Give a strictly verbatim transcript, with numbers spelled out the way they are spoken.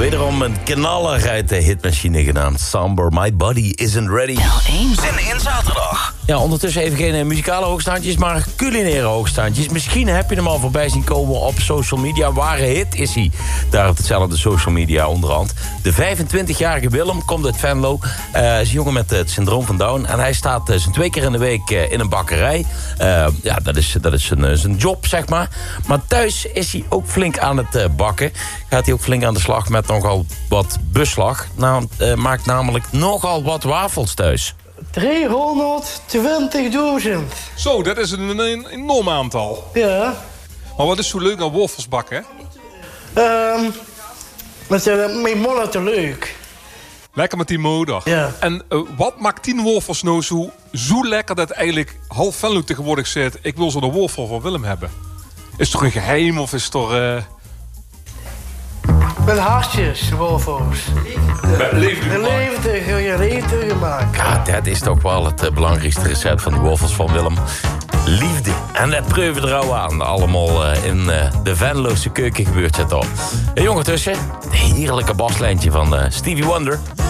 Wederom een knaller uit de hitmachine genaamd Somber. My Body Isn't Ready. L één. Zin in zaterdag. Ja, ondertussen even geen muzikale hoogstaandjes, maar culinaire hoogstaandjes. Misschien heb je hem al voorbij zien komen op social media. Ware hit is hij. Daar op hetzelfde social media onderhand. De vijfentwintigjarige Willem komt uit Venlo. Uh, is een jongen met het syndroom van Down. En hij staat uh, zijn twee keer in de week uh, in een bakkerij. Uh, ja, dat is, dat is zijn, uh, zijn job, zeg maar. Maar thuis is hij ook flink aan het uh, bakken. Gaat hij ook flink aan de slag met nogal wat beslag. Nou, uh, maakt namelijk nogal wat wafels thuis. driehonderdtwintigduizend. Zo, dat is een, een enorm aantal. Ja. Maar wat is zo leuk aan wafels bakken? Um, dat is uh, mijn moeder te leuk. Lekker met die moeder. Ja. En uh, wat maakt tien wafels nou zo, zo lekker dat eigenlijk half Venlo tegenwoordig zit... ik wil zo'n wafel van Willem hebben? Is het toch een geheim of is het toch... Uh... Met hartjes, wafels. Met levendig Met levendig, heel je levendig gemaakt. Ja, dat is toch wel het uh, belangrijkste recept van die wafels van Willem. Liefde. En dat preuven we er al aan. Allemaal uh, in uh, de Venlose keuken gebeurt het al. En jongen tussen, het heerlijke baslijntje van uh, Stevie Wonder.